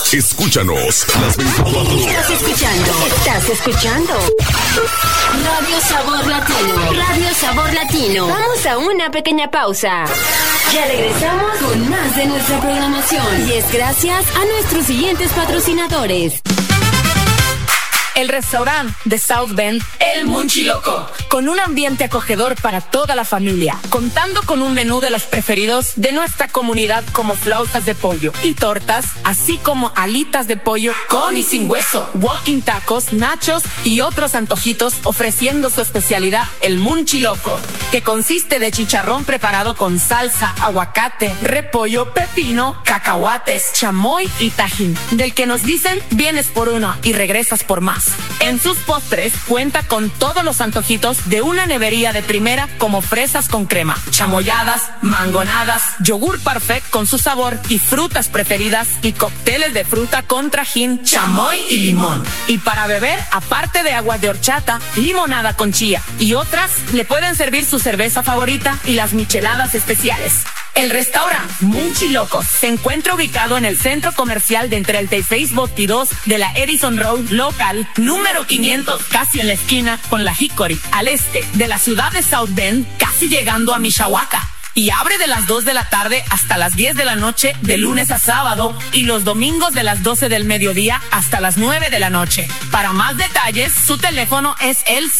Escúchanos las 24 horas. Estás escuchando Radio Sabor Latino. Radio Sabor Latino. Vamos a una pequeña pausa. Ya regresamos con más de nuestra programación. Y es gracias a nuestros siguientes patrocinadores. El restaurante de South Bend, El Munchiloco, con un ambiente acogedor para toda la familia, contando con un menú de los preferidos de nuestra comunidad como flautas de pollo y tortas, así como alitas de pollo con y sin hueso, walking tacos, nachos y otros antojitos, ofreciendo su especialidad, el Munchiloco, que consiste de chicharrón preparado con salsa, aguacate, repollo, pepino, cacahuates, chamoy y tajín, del que nos dicen vienes por uno y regresas por más. En sus postres cuenta con todos los antojitos de una nevería de primera, como fresas con crema, chamoyadas, mangonadas, yogur parfait con su sabor y frutas preferidas, y cócteles de fruta con trajín, chamoy y limón. Y para beber, aparte de agua de horchata, limonada con chía y otras, le pueden servir su cerveza favorita y las micheladas especiales. El restaurante Munchiloco se encuentra ubicado en el centro comercial de entre el Facebook y 2 de la Edison Road local número 500, casi en la esquina con la Hickory, al este de la ciudad de South Bend, casi llegando a Mishawaka. Y abre de las 2 de la tarde hasta las 10 de la noche de lunes a sábado, y los domingos de las 12 del mediodía hasta las 9 de la noche. Para más detalles, su teléfono es el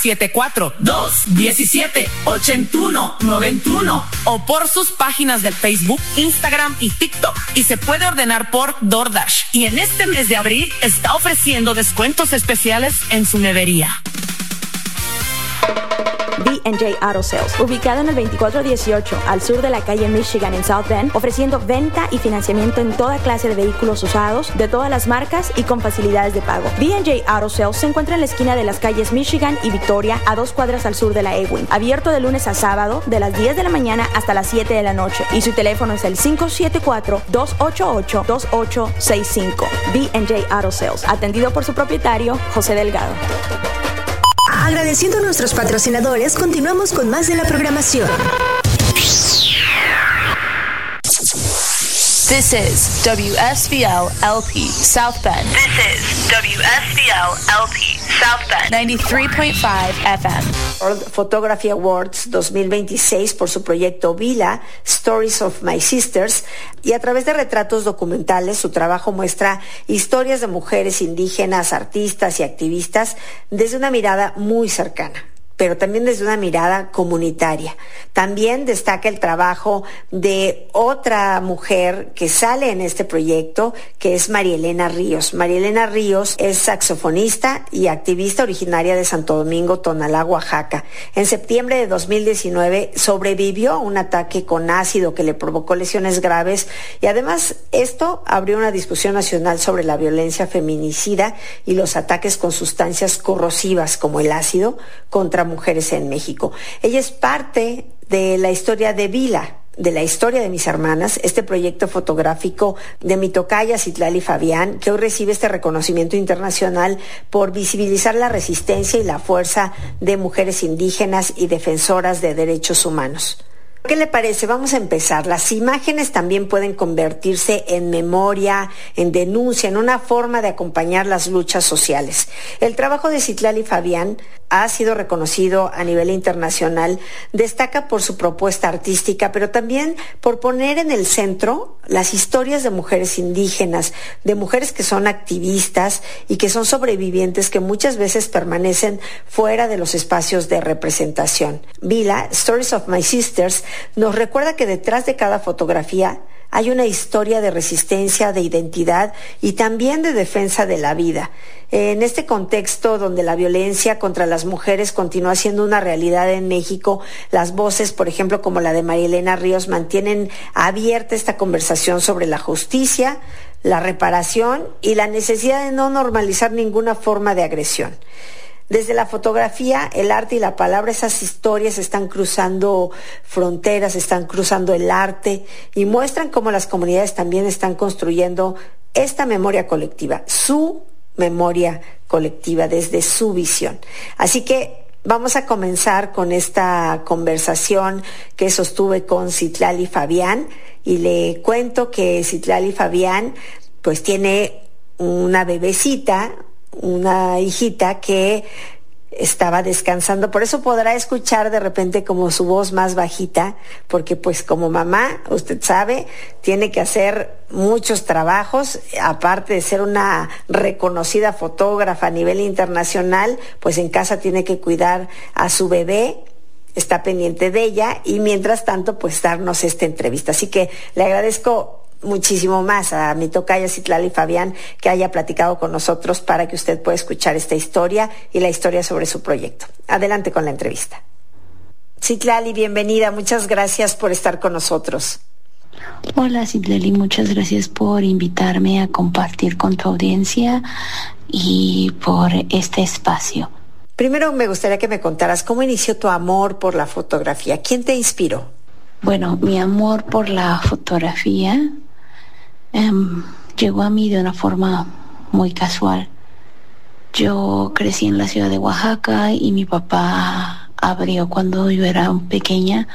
574-217-8191 o por sus páginas de Facebook, Instagram y TikTok. Y se puede ordenar por DoorDash. Y en este mes de abril está ofreciendo descuentos especiales en su nevería. B&J Auto Sales, ubicado en el 2418 al sur de la calle Michigan en South Bend, ofreciendo venta y financiamiento en toda clase de vehículos usados, de todas las marcas y con facilidades de pago. B&J Auto Sales se encuentra en la esquina de las calles Michigan y Victoria, a 2 cuadras al sur de la Ewing, abierto de lunes a sábado de las 10 de la mañana hasta las 7 de la noche, y su teléfono es el 574-288-2865. B&J Auto Sales, atendido por su propietario, José Delgado. Agradeciendo a nuestros patrocinadores, continuamos con más de la programación. This is WSVL LP South Bend. This is WSVL LP South Bend 93.5 FM. World Photography Awards 2026 por su proyecto Vila, Stories of My Sisters, y a través de retratos documentales su trabajo muestra historias de mujeres indígenas, artistas y activistas desde una mirada muy cercana, pero también desde una mirada comunitaria. También destaca el trabajo de otra mujer que sale en este proyecto, que es María Elena Ríos. María Elena Ríos es saxofonista y activista originaria de Santo Domingo, Tonalá, Oaxaca. En septiembre de 2019 sobrevivió a un ataque con ácido que le provocó lesiones graves, y además esto abrió una discusión nacional sobre la violencia feminicida y los ataques con sustancias corrosivas como el ácido contra mujeres en México. Ella es parte de la historia de Vila, de la historia de mis hermanas, este proyecto fotográfico de mi tocaya Citlali Fabián, que hoy recibe este reconocimiento internacional por visibilizar la resistencia y la fuerza de mujeres indígenas y defensoras de derechos humanos. ¿Qué le parece? Vamos a empezar. Las imágenes también pueden convertirse en memoria, en denuncia, en una forma de acompañar las luchas sociales. El trabajo de Citlali Fabián ha sido reconocido a nivel internacional, destaca por su propuesta artística, pero también por poner en el centro las historias de mujeres indígenas, de mujeres que son activistas y que son sobrevivientes, que muchas veces permanecen fuera de los espacios de representación. Vila, Stories of My Sisters, nos recuerda que detrás de cada fotografía hay una historia de resistencia, de identidad y también de defensa de la vida. En este contexto donde la violencia contra las mujeres continúa siendo una realidad en México, las voces, por ejemplo, como la de María Elena Ríos, mantienen abierta esta conversación sobre la justicia, la reparación y la necesidad de no normalizar ninguna forma de agresión. Desde la fotografía, el arte y la palabra, esas historias están cruzando fronteras, están cruzando el arte y muestran cómo las comunidades también están construyendo esta memoria colectiva, su memoria colectiva desde su visión. Así que vamos a comenzar con esta conversación que sostuve con Citlali Fabián, y le cuento que Citlali Fabián pues tiene una bebecita, una hijita que estaba descansando, por eso podrá escuchar de repente como su voz más bajita, porque pues como mamá, usted sabe, tiene que hacer muchos trabajos, aparte de ser una reconocida fotógrafa a nivel internacional, pues en casa tiene que cuidar a su bebé, está pendiente de ella y mientras tanto pues darnos esta entrevista. Así que le agradezco muchísimo más a mi tocaya Citlali Fabián que haya platicado con nosotros para que usted pueda escuchar esta historia y la historia sobre su proyecto. Adelante con la entrevista. Citlali, bienvenida, muchas gracias por estar con nosotros. Hola Citlali, muchas gracias por invitarme a compartir con tu audiencia y por este espacio. Primero me gustaría que me contaras cómo inició tu amor por la fotografía. ¿Quién te inspiró? Bueno, mi amor por la fotografía llegó a mí de una forma muy casual. Yo crecí en la ciudad de Oaxaca y mi papá abrió cuando yo era pequeña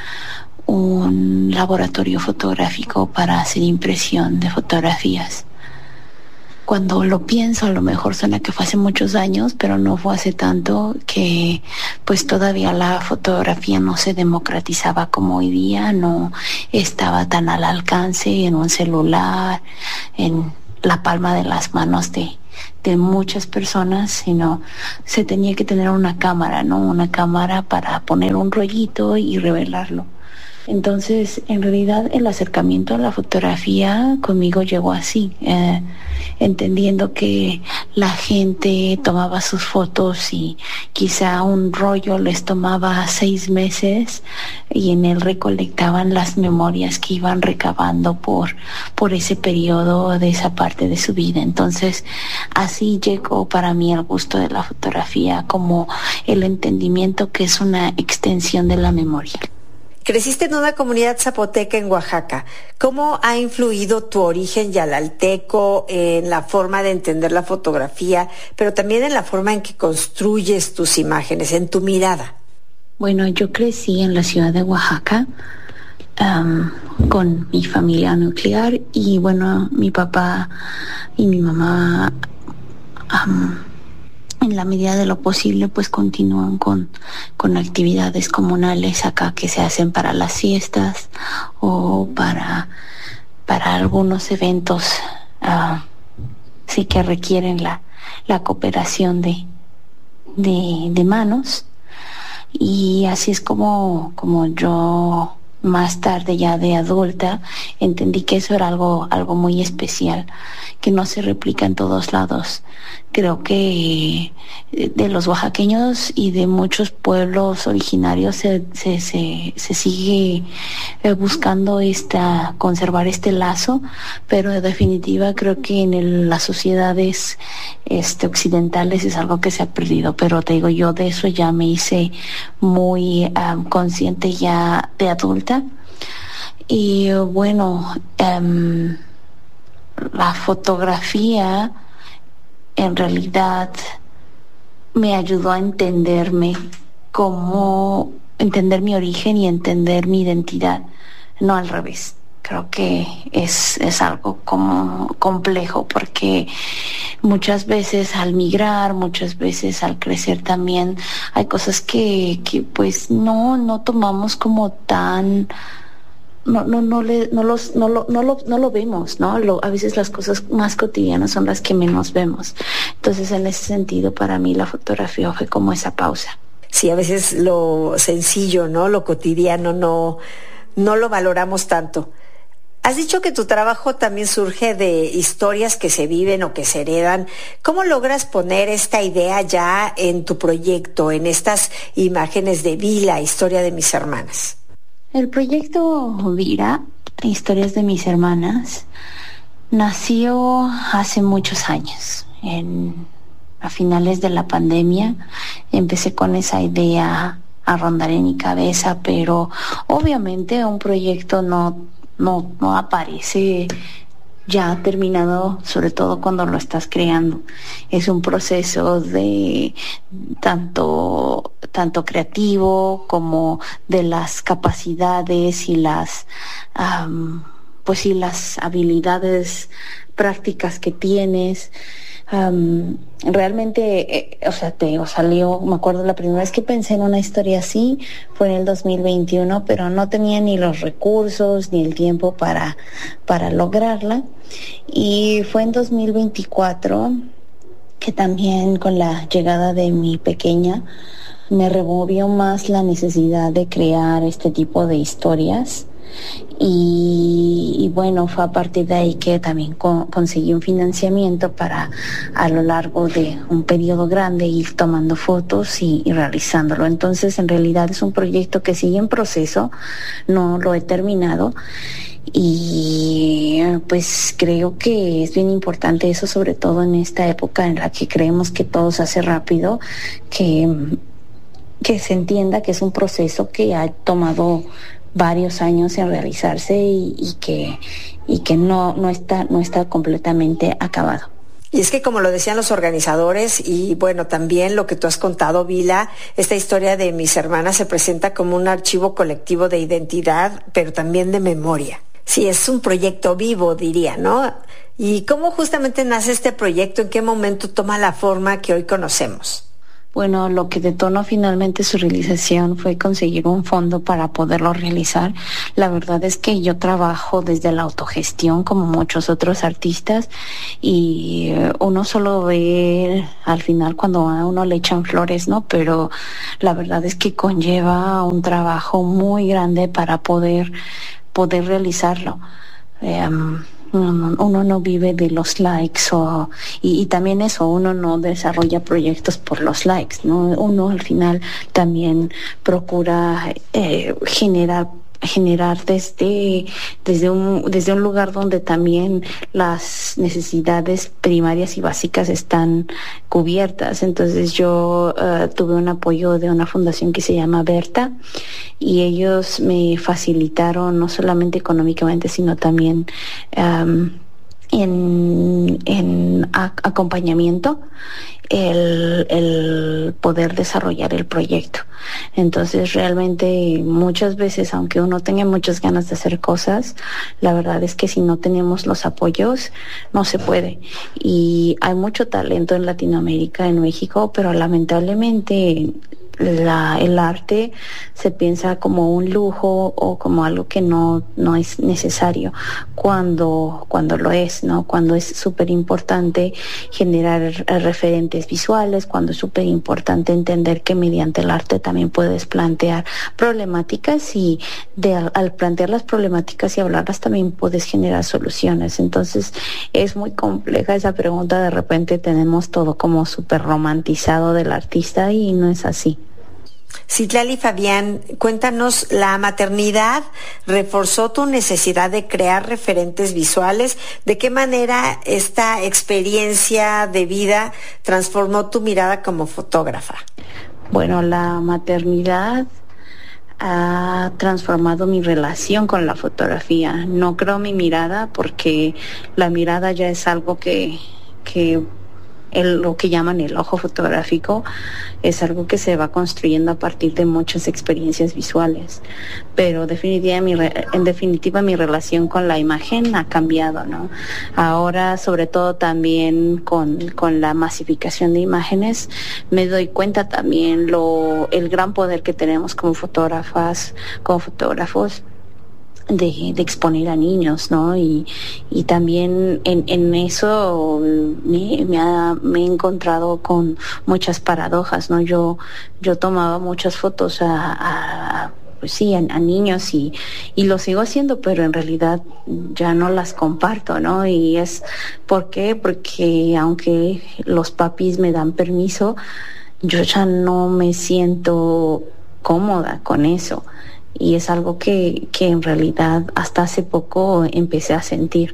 un laboratorio fotográfico para hacer impresión de fotografías. Cuando lo pienso, a lo mejor suena que fue hace muchos años, pero no fue hace tanto, que pues todavía la fotografía no se democratizaba como hoy día, no estaba tan al alcance en un celular, en la palma de las manos de muchas personas, sino se tenía que tener una cámara, ¿no? Una cámara para poner un rollito y revelarlo. Entonces, en realidad, el acercamiento a la fotografía conmigo llegó así, entendiendo que la gente tomaba sus fotos y quizá un rollo les tomaba 6 meses y en él recolectaban las memorias que iban recabando por ese periodo de esa parte de su vida. Entonces, así llegó para mí el gusto de la fotografía como el entendimiento que es una extensión de la memoria. Creciste en una comunidad zapoteca en Oaxaca. ¿Cómo ha influido tu origen yalalteco en la forma de entender la fotografía, pero también en la forma en que construyes tus imágenes, en tu mirada? Bueno, yo crecí en la ciudad de Oaxaca con mi familia nuclear y bueno, mi papá y mi mamá en la medida de lo posible pues continúan con actividades comunales acá que se hacen para las fiestas o para algunos eventos sí que requieren la cooperación de manos, y así es como yo más tarde, ya de adulta, entendí que eso era algo muy especial, que no se replica en todos lados. Creo que de los oaxaqueños y de muchos pueblos originarios se sigue buscando conservar este lazo, pero en definitiva creo que en las sociedades occidentales es algo que se ha perdido. Pero te digo, yo de eso ya me hice muy consciente ya de adulta. Y bueno, la fotografía en realidad me ayudó a entender mi origen y entender mi identidad, no al revés. Creo que es algo como complejo, porque muchas veces al migrar, muchas veces al crecer también hay cosas que pues no tomamos como tan no lo vemos, ¿no? A veces las cosas más cotidianas son las que menos vemos. Entonces, en ese sentido, para mí la fotografía fue como esa pausa. Sí, a veces lo sencillo, ¿no? Lo cotidiano no lo valoramos tanto. Has dicho que tu trabajo también surge de historias que se viven o que se heredan. ¿Cómo logras poner esta idea ya en tu proyecto, en estas imágenes de Vila, historia de mis hermanas? El proyecto Vira, Historias de mis hermanas, nació hace muchos años. A finales de la pandemia empecé con esa idea a rondar en mi cabeza, pero obviamente un proyecto no aparece ya terminado, sobre todo cuando lo estás creando. Es un proceso de tanto creativo como de las capacidades y las habilidades prácticas que tienes. Realmente, salió, me acuerdo la primera vez que pensé en una historia así fue en el 2021, pero no tenía ni los recursos ni el tiempo para lograrla. Y fue en 2024 que también con la llegada de mi pequeña me removió más la necesidad de crear este tipo de historias. Y bueno, fue a partir de ahí que también conseguí un financiamiento para a lo largo de un periodo grande ir tomando fotos y realizándolo. Entonces, en realidad es un proyecto que sigue en proceso, no lo he terminado. Y pues creo que es bien importante eso, sobre todo en esta época en la que creemos que todo se hace rápido, que se entienda que es un proceso que ha tomado varios años en realizarse y que no está completamente acabado. Y es que, como lo decían los organizadores, y bueno, también lo que tú has contado, Vila, esta historia de Mis Hermanas se presenta como un archivo colectivo de identidad, pero también de memoria. Sí, es un proyecto vivo, diría, ¿no? ¿Y cómo justamente nace este proyecto? ¿En qué momento toma la forma que hoy conocemos? Bueno, lo que detonó finalmente su realización fue conseguir un fondo para poderlo realizar. La verdad es que yo trabajo desde la autogestión como muchos otros artistas y uno solo ve al final cuando a uno le echan flores, ¿no? Pero la verdad es que conlleva un trabajo muy grande para poder realizarlo. Uno no vive de los likes y también eso, uno no desarrolla proyectos por los likes, ¿no? Uno al final también procura generar desde un lugar donde también las necesidades primarias y básicas están cubiertas. Entonces yo tuve un apoyo de una fundación que se llama Berta y ellos me facilitaron no solamente económicamente sino también en acompañamiento el poder desarrollar el proyecto. Entonces realmente muchas veces, aunque uno tenga muchas ganas de hacer cosas, la verdad es que si no tenemos los apoyos no se puede. Y hay mucho talento en Latinoamérica, en México, pero lamentablemente el arte se piensa como un lujo o como algo que no es necesario cuando lo es, ¿no? Cuando es súper importante generar referentes visuales, cuando es súper importante entender que mediante el arte también puedes plantear problemáticas y al plantear las problemáticas y hablarlas también puedes generar soluciones. Entonces es muy compleja esa pregunta, de repente tenemos todo como súper romantizado del artista y no es así. Citlali Fabián, cuéntanos, ¿la maternidad reforzó tu necesidad de crear referentes visuales? ¿De qué manera esta experiencia de vida transformó tu mirada como fotógrafa? Bueno, la maternidad ha transformado mi relación con la fotografía. No creo mi mirada, porque la mirada ya es algo que lo que llaman el ojo fotográfico es algo que se va construyendo a partir de muchas experiencias visuales, pero en definitiva mi relación con la imagen ha cambiado, ¿no? Ahora, sobre todo también con la masificación de imágenes, me doy cuenta también el gran poder que tenemos como fotógrafos de exponer a niños, ¿no? Y también en eso me he encontrado con muchas paradojas, ¿no? Yo tomaba muchas fotos a niños y lo sigo haciendo, pero en realidad ya no las comparto, ¿no? Y es ¿por qué? Porque aunque los papis me dan permiso, yo ya no me siento cómoda con eso. Y es algo que en realidad hasta hace poco empecé a sentir,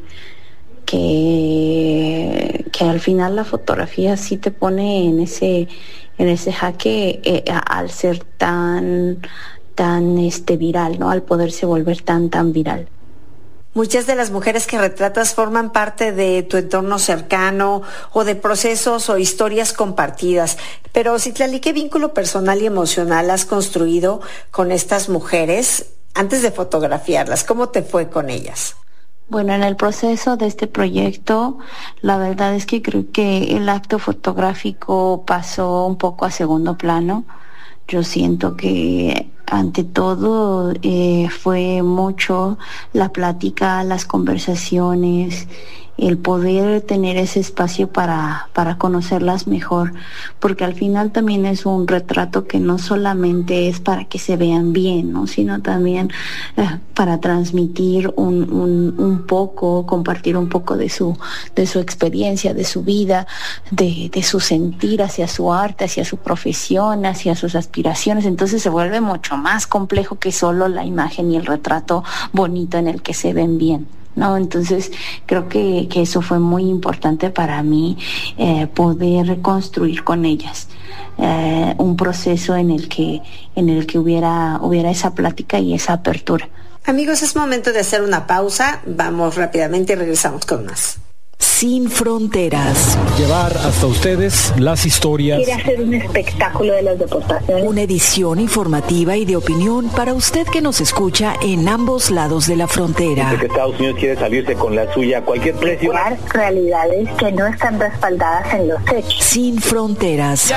que al final la fotografía sí te pone en ese jaque al ser tan viral, ¿no? Al poderse volver tan viral. Muchas de las mujeres que retratas forman parte de tu entorno cercano o de procesos o historias compartidas. Pero, Citlali, ¿qué vínculo personal y emocional has construido con estas mujeres antes de fotografiarlas? ¿Cómo te fue con ellas? Bueno, en el proceso de este proyecto, la verdad es que creo que el acto fotográfico pasó un poco a segundo plano. Yo siento que ante todo fue mucho la plática, las conversaciones, el poder tener ese espacio para conocerlas mejor, porque al final también es un retrato que no solamente es para que se vean bien, ¿no? Sino también para transmitir un poco, compartir un poco de su experiencia, de su vida, de su sentir hacia su arte, hacia su profesión, hacia sus aspiraciones. Entonces se vuelve mucho más complejo que solo la imagen y el retrato bonito en el que se ven bien, ¿no? Entonces creo que eso fue muy importante para mí, poder construir con ellas un proceso en el que hubiera esa plática y esa apertura. Amigos, es momento de hacer una pausa. Vamos rápidamente y regresamos con más. Sin fronteras. Llevar hasta ustedes las historias. Quiere hacer un espectáculo de las deportaciones. Una edición informativa y de opinión para usted que nos escucha en ambos lados de la frontera. Dice que Estados Unidos quiere salirse con la suya a cualquier precio. Realidades que no están respaldadas en los hechos. Sin fronteras.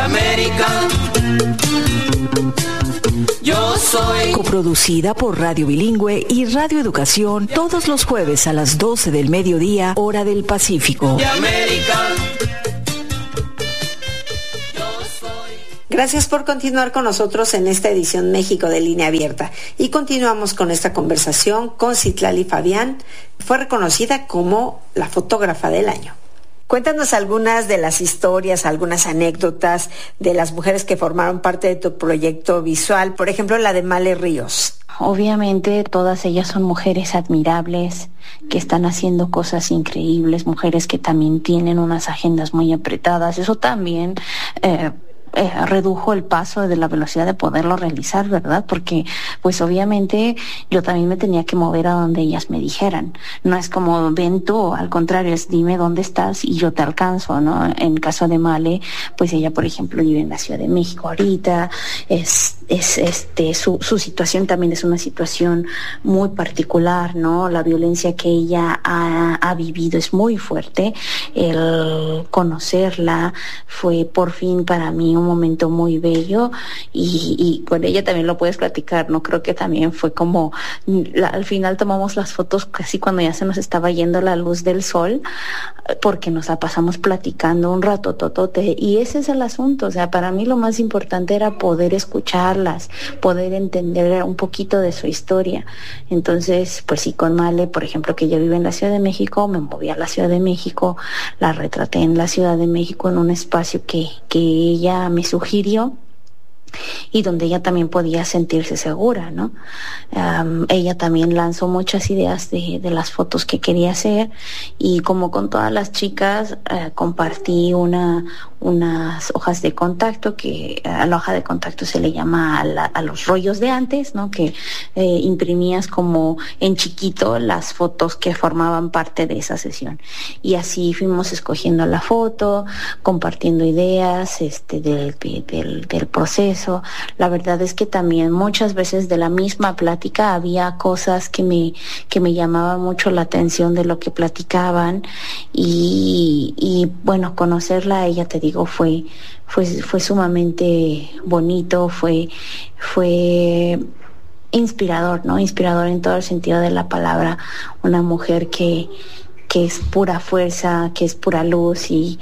Yo soy. Coproducida por Radio Bilingüe y Radio Educación, todos los jueves a las 12 del mediodía, hora del Pacífico. De América. Gracias por continuar con nosotros en esta edición México de Línea Abierta. Y continuamos con esta conversación con Citlali Fabián. Fue reconocida como la fotógrafa del año. Cuéntanos algunas de las historias, algunas anécdotas de las mujeres que formaron parte de tu proyecto visual, por ejemplo, la de Male Ríos. Obviamente todas ellas son mujeres admirables, que están haciendo cosas increíbles, mujeres que también tienen unas agendas muy apretadas. Eso también redujo el paso de la velocidad de poderlo realizar, ¿verdad? Porque pues obviamente yo también me tenía que mover a donde ellas me dijeran. No es como ven tú, al contrario, es dime dónde estás y yo te alcanzo, ¿no? En caso de Male, pues ella por ejemplo vive en la Ciudad de México ahorita, su situación también es una situación muy particular, ¿no? La violencia que ella ha vivido es muy fuerte. El conocerla fue por fin para mí un momento muy bello y con ella también lo puedes platicar, ¿no? Creo que también fue como al final tomamos las fotos casi cuando ya se nos estaba yendo la luz del sol, porque nos la pasamos platicando un rato totote, y ese es el asunto. O sea, para mí lo más importante era poder escucharlas, poder entender un poquito de su historia. Entonces, pues sí, con Male, por ejemplo, que ella vive en la Ciudad de México, me moví a la Ciudad de México, la retraté en la Ciudad de México en un espacio que ella me sugirió y donde ella también podía sentirse segura, ¿no? Ella también lanzó muchas ideas de las fotos que quería hacer, y como con todas las chicas compartí unas hojas de contacto, que a la hoja de contacto se le llama a los rollos de antes, ¿no? Que imprimías como en chiquito las fotos que formaban parte de esa sesión, y así fuimos escogiendo la foto, compartiendo ideas del proceso. La verdad es que también muchas veces de la misma plática había cosas que me llamaban mucho la atención de lo que platicaban, y bueno, conocerla a ella, te digo, fue sumamente bonito, fue inspirador, ¿no? Inspirador en todo el sentido de la palabra. Una mujer que es pura fuerza, que es pura luz y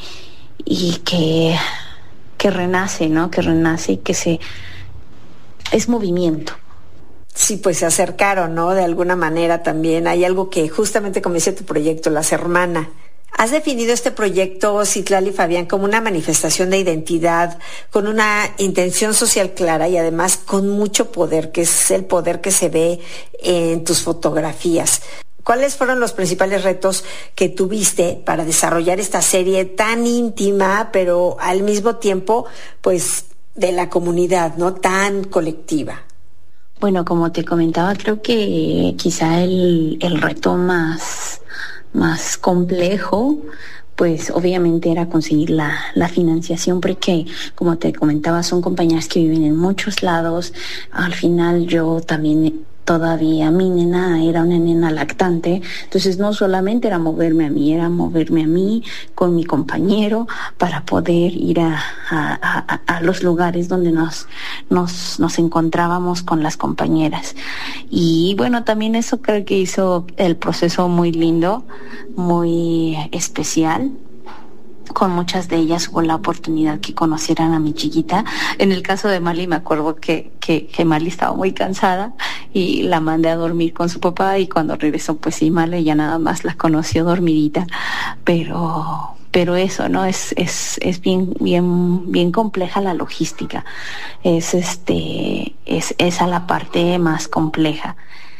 que renace, ¿no? Que renace y es movimiento. Sí, pues se acercaron, ¿no? De alguna manera también. Hay algo que justamente como dice tu proyecto, Las Hermanas. Has definido este proyecto, Citlali Fabián, como una manifestación de identidad, con una intención social clara y además con mucho poder, que es el poder que se ve en tus fotografías. ¿Cuáles fueron los principales retos que tuviste para desarrollar esta serie tan íntima, pero al mismo tiempo, pues, de la comunidad, ¿no? Tan colectiva? Bueno, como te comentaba, creo que quizá el reto más complejo, pues obviamente era conseguir la financiación, porque como te comentaba son compañías que viven en muchos lados. Al final yo también todavía mi nena era una nena lactante, entonces no solamente era moverme a mí con mi compañero para poder ir a los lugares donde nos encontrábamos con las compañeras. Y bueno, también eso creo que hizo el proceso muy lindo, muy especial. Con muchas de ellas hubo la oportunidad que conocieran a mi chiquita. En el caso de Mali me acuerdo que Mali estaba muy cansada y la mandé a dormir con su papá, y cuando regresó pues sí, Mali ya nada más la conoció dormidita, pero eso, ¿no? Es bien compleja la logística. Es esa la parte más compleja.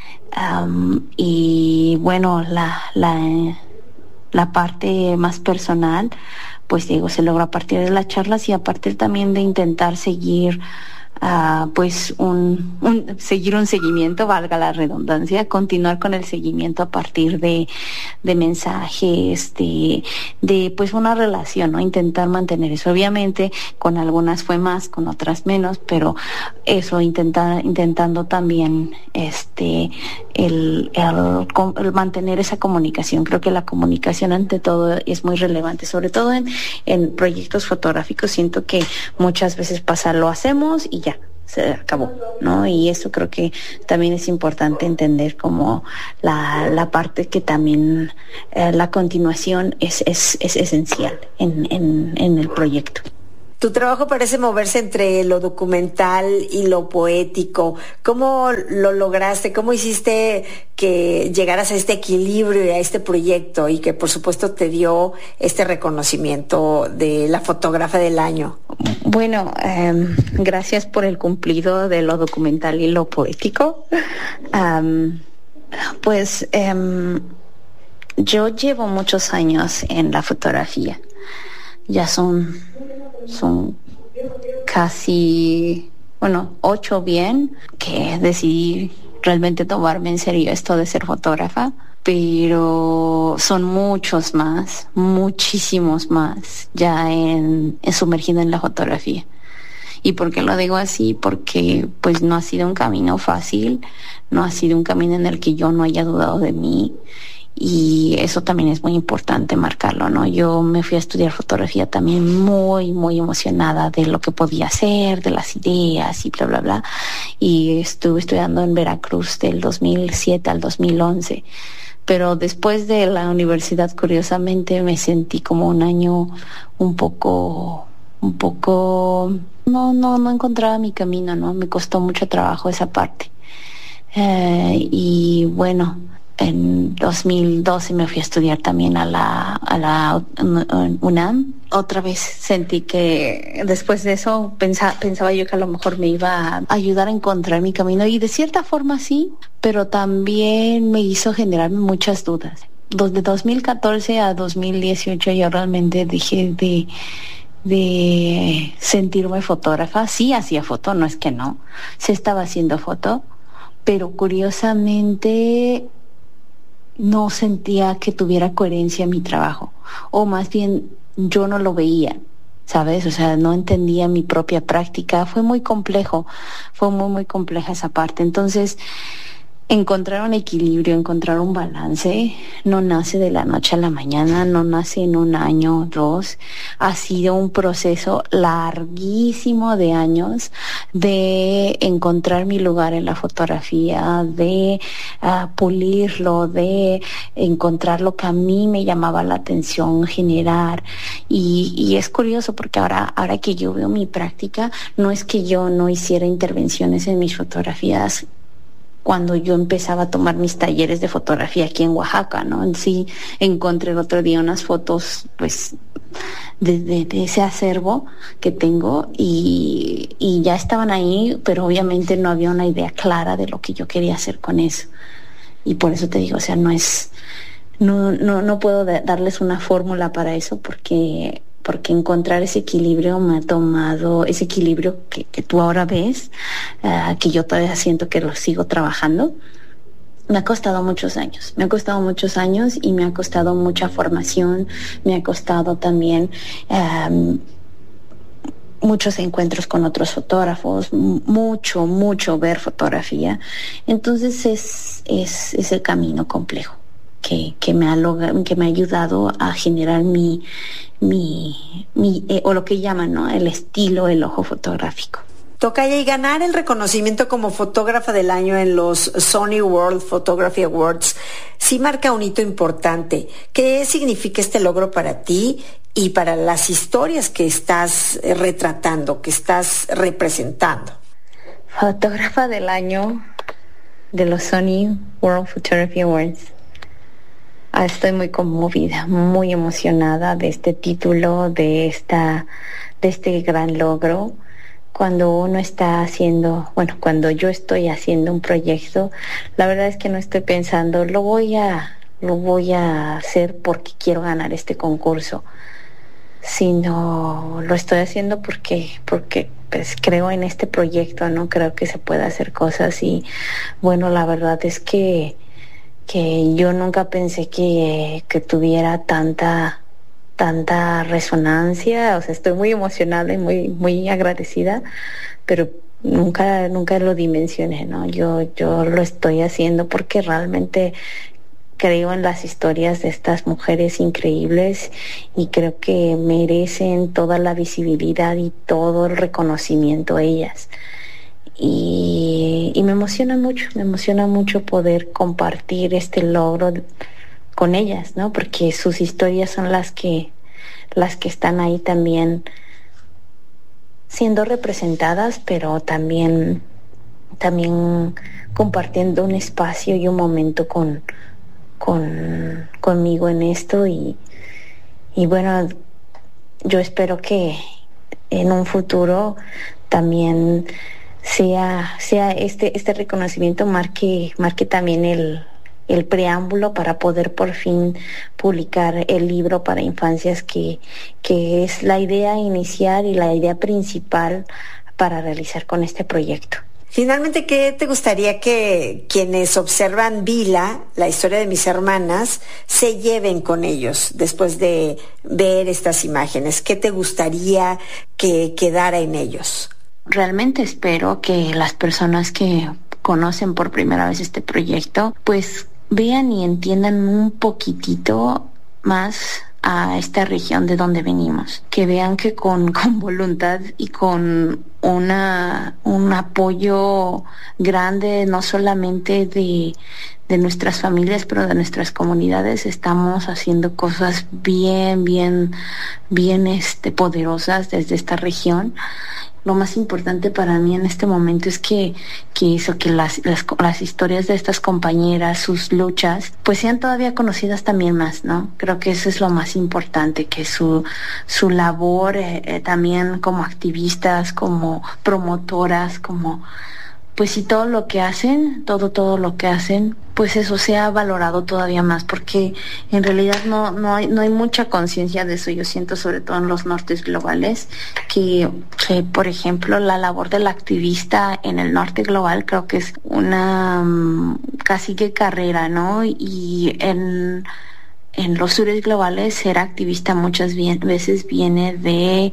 Y bueno, la parte más personal, pues digo, se logra a partir de las charlas y a partir también de intentar seguir pues seguir un seguimiento, valga la redundancia, continuar con el seguimiento a partir de mensajes, de pues una relación, ¿no? Intentar mantener eso. Obviamente con algunas fue más, con otras menos, pero eso, intentando también el mantener esa comunicación. Creo que la comunicación ante todo es muy relevante, sobre todo en proyectos fotográficos. Siento que muchas veces pasa, lo hacemos y ya se acabó, ¿no? Y eso creo que también es importante entender como la parte que también la continuación es esencial en el proyecto. Tu trabajo parece moverse entre lo documental y lo poético. ¿Cómo lo lograste? ¿Cómo hiciste que llegaras a este equilibrio y a este proyecto, y que por supuesto te dio este reconocimiento de la fotógrafa del año? Bueno, gracias por el cumplido de lo documental y lo poético. Yo llevo muchos años en la fotografía. Ya son casi, 8 bien, que decidí realmente tomarme en serio esto de ser fotógrafa, pero son muchos más, muchísimos más ya sumergido en la fotografía. ¿Y por qué lo digo así? Porque pues no ha sido un camino fácil, no ha sido un camino en el que yo no haya dudado de mí. Y eso también es muy importante marcarlo, ¿no? Yo me fui a estudiar fotografía también muy, muy emocionada de lo que podía hacer, de las ideas y bla, bla, bla. Y estuve estudiando en Veracruz del 2007 al 2011. Pero después de la universidad, curiosamente, me sentí como un año un poco, no encontraba mi camino, ¿no? Me costó mucho trabajo esa parte. Y bueno, en 2012 me fui a estudiar también a la UNAM. Otra vez sentí que después de eso pensaba yo que a lo mejor me iba a ayudar a encontrar mi camino, y de cierta forma sí, pero también me hizo generarme muchas dudas. De 2014 a 2018 yo realmente dejé de sentirme fotógrafa. Sí hacía foto, no es que no, sí estaba haciendo foto, pero curiosamente no sentía que tuviera coherencia en mi trabajo, o más bien yo no lo veía, ¿sabes? O sea, no entendía mi propia práctica. Fue muy complejo, fue muy compleja esa parte. Entonces, encontrar un equilibrio, encontrar un balance, no nace de la noche a la mañana, no nace en un año o 2. Ha sido un proceso larguísimo de años de encontrar mi lugar en la fotografía, de pulirlo, de encontrar lo que a mí me llamaba la atención, generar. Y es curioso porque ahora que yo veo mi práctica, no es que yo no hiciera intervenciones en mis fotografías cuando yo empezaba a tomar mis talleres de fotografía aquí en Oaxaca, ¿no? Sí, encontré el otro día unas fotos, pues, de ese acervo que tengo, y ya estaban ahí, pero obviamente no había una idea clara de lo que yo quería hacer con eso. Y por eso te digo, o sea, no puedo darles una fórmula para eso, porque encontrar ese equilibrio me ha tomado, ese equilibrio que tú ahora ves, que yo todavía siento que lo sigo trabajando, me ha costado muchos años y me ha costado mucha formación, me ha costado también muchos encuentros con otros fotógrafos, mucho ver fotografía. Entonces es el camino complejo que me ha ayudado a generar mi o lo que llaman, ¿no?, el estilo, el ojo fotográfico. Tocaya, y ganar el reconocimiento como fotógrafa del año en los Sony World Photography Awards sí marca un hito importante. ¿Qué significa este logro para ti y para las historias que estás retratando, que estás representando? Fotógrafa del año de los Sony World Photography Awards. Estoy muy conmovida, muy emocionada de este título, de este gran logro. Cuando uno está haciendo, cuando yo estoy haciendo un proyecto, la verdad es que no estoy pensando, lo voy a hacer porque quiero ganar este concurso, sino lo estoy haciendo porque pues creo en este proyecto, ¿no? Creo que se puede hacer cosas y la verdad es que yo nunca pensé que tuviera tanta resonancia. O sea, estoy muy emocionada y muy agradecida, pero nunca lo dimensioné, ¿no? Yo lo estoy haciendo porque realmente creo en las historias de estas mujeres increíbles y creo que merecen toda la visibilidad y todo el reconocimiento ellas. Y me emociona mucho poder compartir este logro con ellas, ¿no? Porque sus historias son las que están ahí también siendo representadas, pero también compartiendo un espacio y un momento conmigo en esto y yo espero que en un futuro también sea este reconocimiento marque también el preámbulo para poder por fin publicar el libro para infancias que es la idea inicial y la idea principal para realizar con este proyecto. Finalmente, ¿qué te gustaría que quienes observan Vila, la historia de mis hermanas, se lleven con ellos después de ver estas imágenes? ¿Qué te gustaría que quedara en ellos? Realmente espero que las personas que conocen por primera vez este proyecto, pues vean y entiendan un poquitito más a esta región de donde venimos, que vean que con voluntad y con un apoyo grande, no solamente de nuestras familias, pero de nuestras comunidades, estamos haciendo cosas bien poderosas desde esta región. Lo más importante para mí en este momento es que las historias de estas compañeras, sus luchas, pues sean todavía conocidas también más, ¿no? Creo que eso es lo más importante, que su labor también como activistas, como promotoras, como pues si todo lo que hacen, todo lo que hacen, pues eso sea valorado todavía más, porque en realidad no hay mucha conciencia de eso. Yo siento, sobre todo en los nortes globales, que por ejemplo la labor del activista en el norte global creo que es una casi que carrera, ¿no? Y en los sures globales ser activista muchas veces viene de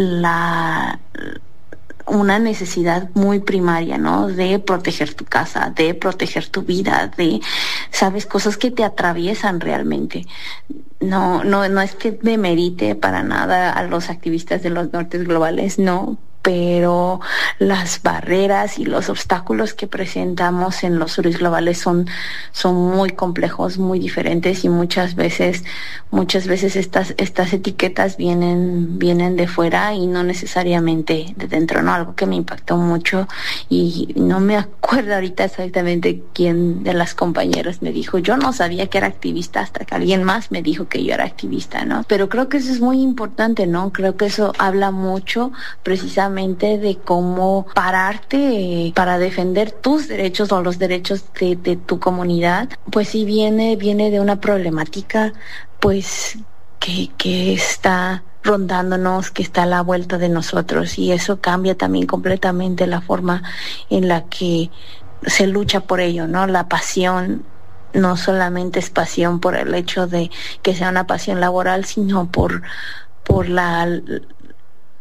una necesidad muy primaria, ¿no? De proteger tu casa, de proteger tu vida, ¿sabes? Cosas que te atraviesan realmente. No es que demerite para nada a los activistas de los nortes globales, no, pero las barreras y los obstáculos que presentamos en los sures globales son muy complejos, muy diferentes, y muchas veces estas etiquetas vienen de fuera y no necesariamente de dentro, ¿no? Algo que me impactó mucho, y no me acuerdo ahorita exactamente quién de las compañeras me dijo, yo no sabía que era activista hasta que alguien más me dijo que yo era activista, ¿no? Pero creo que eso es muy importante, ¿no? Creo que eso habla mucho precisamente de cómo pararte para defender tus derechos o los derechos de tu comunidad, pues sí viene de una problemática pues que está rondándonos, que está a la vuelta de nosotros, y eso cambia también completamente la forma en la que se lucha por ello, ¿no? La pasión no solamente es pasión por el hecho de que sea una pasión laboral, sino por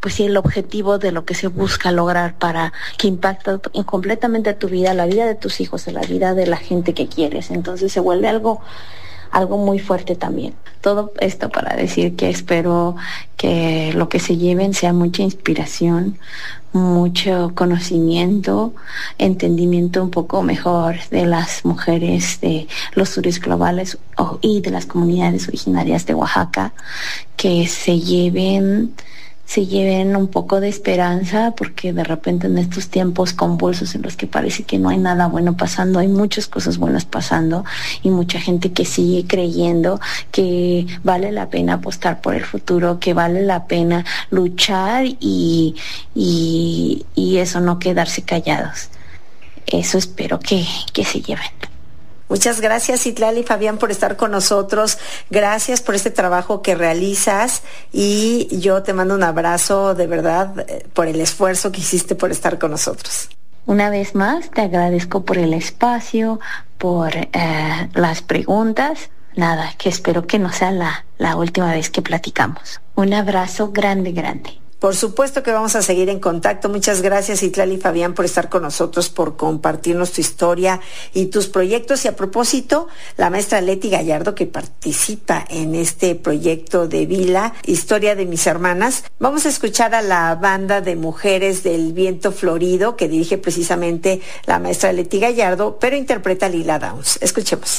pues sí, el objetivo de lo que se busca lograr para que impacte completamente tu vida, la vida de tus hijos, la vida de la gente que quieres. Entonces se vuelve algo muy fuerte también. Todo esto para decir que espero que lo que se lleven sea mucha inspiración, mucho conocimiento, entendimiento un poco mejor de las mujeres de los Sur globales y de las comunidades originarias de Oaxaca, que se lleven un poco de esperanza, porque de repente en estos tiempos convulsos en los que parece que no hay nada bueno pasando, hay muchas cosas buenas pasando y mucha gente que sigue creyendo que vale la pena apostar por el futuro, que vale la pena luchar y eso, no quedarse callados. Eso espero que se lleven. Muchas gracias, Citlali Fabián, por estar con nosotros. Gracias por este trabajo que realizas y yo te mando un abrazo de verdad por el esfuerzo que hiciste por estar con nosotros. Una vez más, te agradezco por el espacio, por las preguntas. Nada, que espero que no sea la última vez que platicamos. Un abrazo grande, grande. Por supuesto que vamos a seguir en contacto. Muchas gracias, Citlali Fabián, por estar con nosotros, por compartirnos tu historia y tus proyectos. Y a propósito, la maestra Leti Gallardo, que participa en este proyecto de Vila, Historia de mis hermanas. Vamos a escuchar a la banda de mujeres del Viento Florido, que dirige precisamente la maestra Leti Gallardo, pero interpreta Lila Downs. Escuchemos.